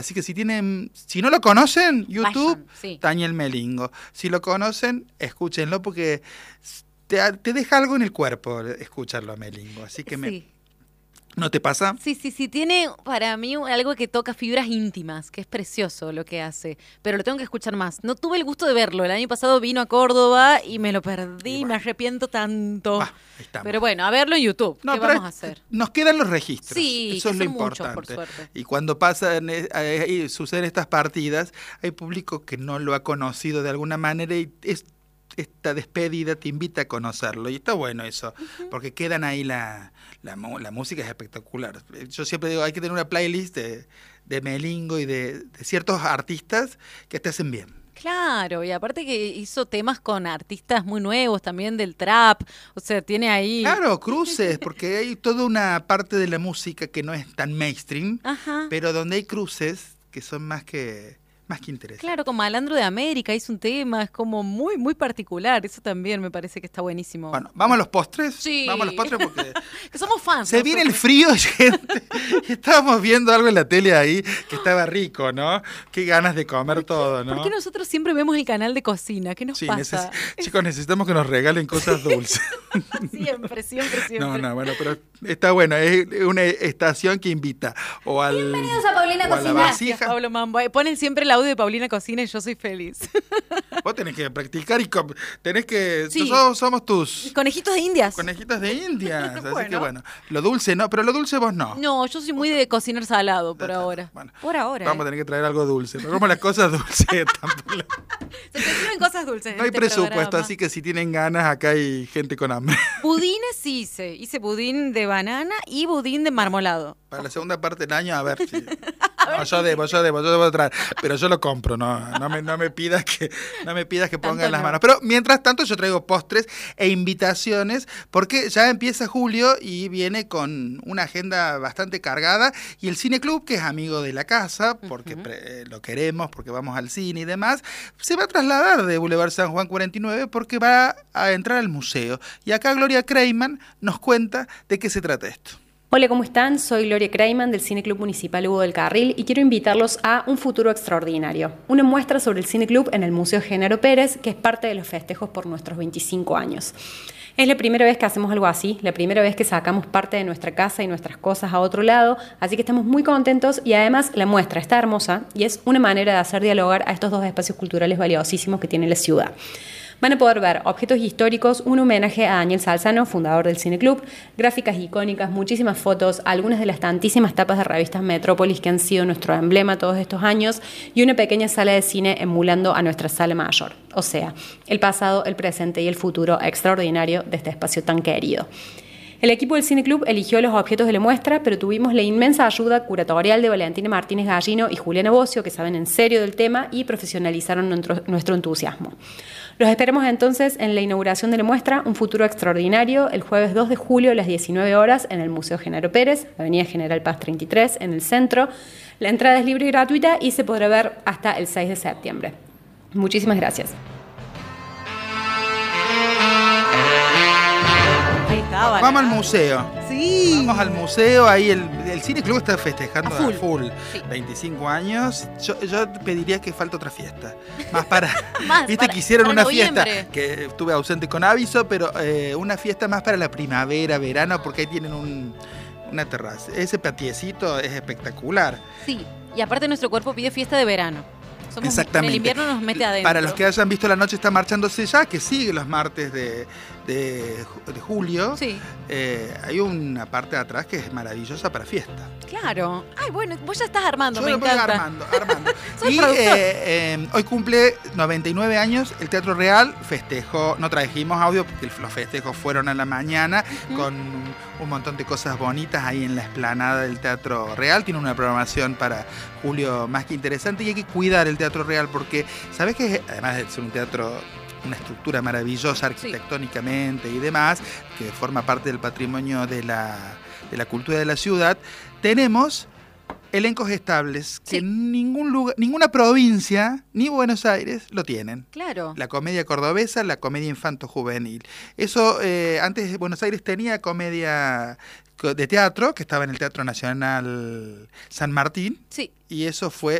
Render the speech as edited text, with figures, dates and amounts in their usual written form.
Así que si no lo conocen, YouTube, Vayan, sí. Daniel Melingo. Si lo conocen, escúchenlo porque te deja algo en el cuerpo escucharlo a Melingo. Así que Sí. ¿no te pasa? Sí, tiene para mí algo que toca fibras íntimas, que es precioso lo que hace, pero lo tengo que escuchar más. No tuve el gusto de verlo, el año pasado vino a Córdoba y me lo perdí, me arrepiento tanto. Ahí estamos. Pero bueno, a verlo en YouTube, ¿qué pero vamos a hacer? Nos quedan los registros. Sí, eso que es lo son muchos, importante. por suerte. Y cuando suceden estas partidas, hay público que no lo ha conocido de alguna manera y esta despedida te invita a conocerlo. Y está bueno eso, porque quedan ahí la música es espectacular. Yo siempre digo, hay que tener una playlist de Melingo y de ciertos artistas que te hacen bien. Claro, y aparte que hizo temas con artistas muy nuevos también del trap, o sea, tiene ahí... Claro, cruces, porque hay toda una parte de la música que no es tan mainstream, Ajá. pero donde hay cruces que son más que interesantes. Claro, como Malandro de América hizo un tema, es como muy, muy particular, eso también me parece que está buenísimo. Bueno, ¿vamos a los postres? Sí. Vamos a los postres porque... que somos fans. Se viene el frío, gente. Y estábamos viendo algo en la tele ahí que estaba rico, ¿no? Qué ganas de comer todo, ¿no? ¿Por qué nosotros siempre vemos el canal de cocina? ¿Qué nos pasa? Chicos, necesitamos que nos regalen cosas dulces. Siempre. No, bueno, pero está bueno. Es una estación que invita Bienvenidos a Paulina Cocina. Cocina. Gracias, Pablo Mambo. Ponen siempre el audio de Paulina Cocina y yo soy feliz. Vos tenés que practicar y tenés que... Sí. Nosotros somos tus... Conejitos de Indias. Conejitos de Indias. Así Bueno. que bueno, lo dulce no, pero lo dulce vos no. No, yo soy muy de cocinar salado por ahora. Bueno, por ahora. Vamos a tener que traer algo dulce. Pero como las cosas dulces tampoco. Se te sirven cosas dulces. No hay en este presupuesto, programa. así que si tienen ganas, acá hay gente con hambre. Budines sí hice. Hice budín de banana y budín de marmolado. Para la segunda parte del año, a ver si... No, yo debo traer, pero yo lo compro, no me pidas que pongan las manos. Pero mientras tanto yo traigo postres e invitaciones porque ya empieza julio y viene con una agenda bastante cargada y el Cine Club, que es amigo de la casa, porque lo queremos, porque vamos al cine y demás, se va a trasladar de Boulevard San Juan 49 porque va a entrar al museo. Y acá Gloria Creyman nos cuenta de qué se trata esto. Hola, ¿cómo están? Soy Gloria Creyman del Cine Club Municipal Hugo del Carril y quiero invitarlos a Un Futuro Extraordinario, una muestra sobre el Cine Club en el Museo Genaro Pérez, que es parte de los festejos por nuestros 25 años. Es la primera vez que hacemos algo así, la primera vez que sacamos parte de nuestra casa y nuestras cosas a otro lado, así que estamos muy contentos y además la muestra está hermosa y es una manera de hacer dialogar a estos dos espacios culturales valiosísimos que tiene la ciudad. Van a poder ver objetos históricos, un homenaje a Daniel Salzano, fundador del Cine Club, gráficas icónicas, muchísimas fotos, algunas de las tantísimas tapas de revistas Metrópolis que han sido nuestro emblema todos estos años y una pequeña sala de cine emulando a nuestra sala mayor. O sea, el pasado, el presente y el futuro extraordinario de este espacio tan querido. El equipo del Cine Club eligió los objetos de la muestra, pero tuvimos la inmensa ayuda curatorial de Valentina Martínez Gallino y Juliana Bocio, que saben en serio del tema y profesionalizaron nuestro entusiasmo. Los esperamos entonces en la inauguración de la muestra Un Futuro Extraordinario, el jueves 2 de julio a las 19 horas en el Museo Genaro Pérez, Avenida General Paz 33, en el centro. La entrada es libre y gratuita y se podrá ver hasta el 6 de septiembre. Muchísimas gracias. Vamos al museo. Sí. Vamos al museo, ahí el Cine Club está festejando A full. Sí. 25 años. Yo pediría que falte otra fiesta. Más para... Más Viste para- que hicieron para una fiesta, noviembre. que estuve ausente con aviso, pero una fiesta más para la primavera, verano, porque ahí tienen una terraza. Ese patiecito es espectacular. Sí, y aparte nuestro cuerpo pide fiesta de verano. Exactamente. En el invierno nos mete adentro. Para los que hayan visto La Noche Está Marchándose Ya, que sigue los martes de julio, Sí. hay una parte de atrás que es maravillosa para fiesta. Claro. Ay, bueno, vos ya estás armando, Yo me lo voy encanta. armando. Soy Y productor. hoy cumple 99 años el Teatro Real, festejó, no trajimos audio porque los festejos fueron a la mañana con un montón de cosas bonitas ahí en la explanada del Teatro Real. Tiene una programación para julio más que interesante y hay que cuidar el Teatro Real porque, ¿sabés que además de ser un teatro, una estructura maravillosa arquitectónicamente y demás, que forma parte del patrimonio de la cultura de la ciudad, tenemos elencos estables que ningún lugar, ninguna provincia, ni Buenos Aires, lo tienen? Claro. La comedia cordobesa, la comedia infanto-juvenil. Eso, antes Buenos Aires tenía comedia de teatro que estaba en el Teatro Nacional San Martín. Sí. Y eso fue